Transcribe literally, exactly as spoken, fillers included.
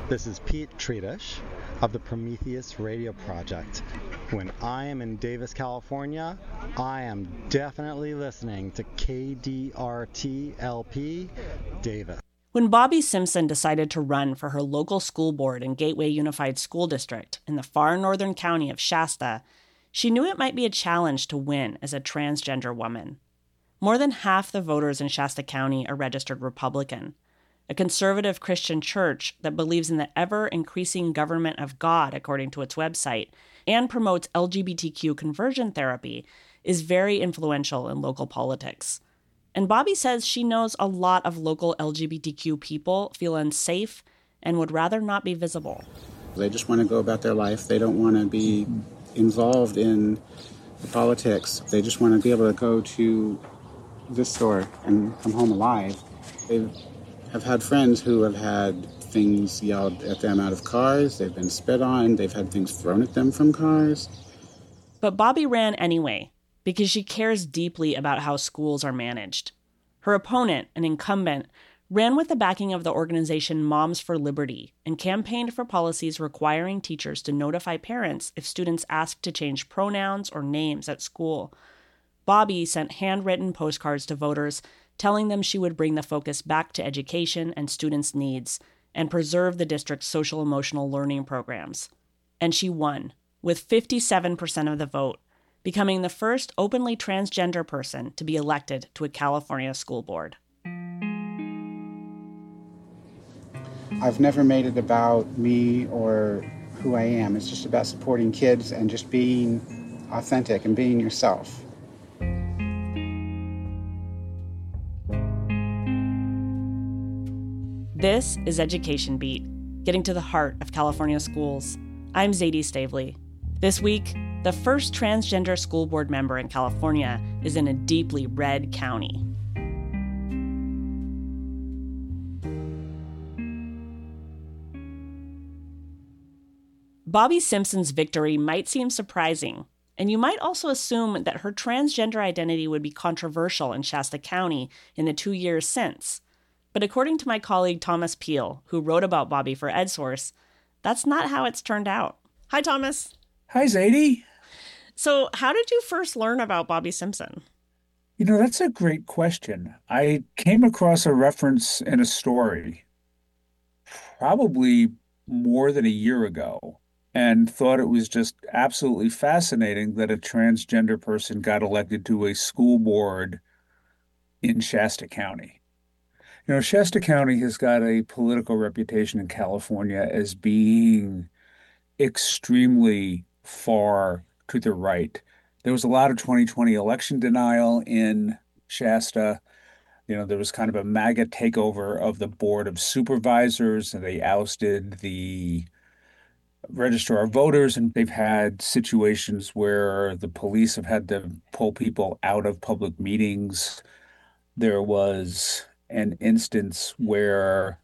This is Pete Tredish of the Prometheus Radio Project. When I am in Davis, California, I am definitely listening to K D R T L P Davis. When Bobby Simpson decided to run for her local school board in Gateway Unified School District in the far northern county of Shasta, she knew it might be a challenge to win as a transgender woman. More than half the voters in Shasta County are registered Republican, a conservative Christian church that believes in the ever-increasing government of God, according to its website, and promotes L G B T Q conversion therapy, is very influential in local politics. And Bobby says she knows a lot of local L G B T Q people feel unsafe and would rather not be visible. They just want to go about their life. They don't want to be involved in the politics. They just want to be able to go to this store and come home alive. They have had friends who have had things yelled at them out of cars. They've been spit on. They've had things thrown at them from cars. But Bobby ran anyway because she cares deeply about how schools are managed. Her opponent, an incumbent, ran with the backing of the organization Moms for Liberty and campaigned for policies requiring teachers to notify parents if students asked to change pronouns or names at school. Bobby sent handwritten postcards to voters telling them she would bring the focus back to education and students' needs and preserve the district's social-emotional learning programs. And she won, with fifty-seven percent of the vote, becoming the first openly transgender person to be elected to a California school board. I've never made it about me or who I am. It's just about supporting kids and just being authentic and being yourself. This is Education Beat, getting to the heart of California schools. I'm Zadie Stavely. This week, the first transgender school board member in California is in a deeply red county. Bobby Simpson's victory might seem surprising, and you might also assume that her transgender identity would be controversial in Shasta County in the two years since. But according to my colleague Thomas Peel, who wrote about Bobby for EdSource, that's not how it's turned out. Hi, Thomas. Hi, Zadie. So how did you first learn about Bobby Simpson? You know, that's a great question. I came across a reference in a story probably more than a year ago and thought it was just absolutely fascinating that a transgender person got elected to a school board in Shasta County. You know, Shasta County has got a political reputation in California as being extremely far to the right. There was a lot of twenty twenty election denial in Shasta. You know, there was kind of a MAGA takeover of the Board of Supervisors, and they ousted the registrar of voters, and they've had situations where the police have had to pull people out of public meetings. There was an instance where